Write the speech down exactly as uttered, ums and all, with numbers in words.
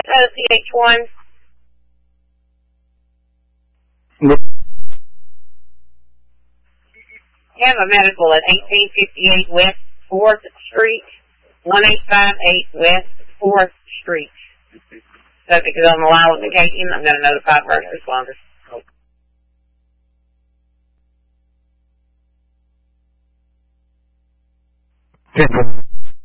O C H one. Have a medical at eighteen fifty-eight West fourth Street, one eight five eight West fourth Street. Subject is on the line with the occasion. I'm going to notify first responders.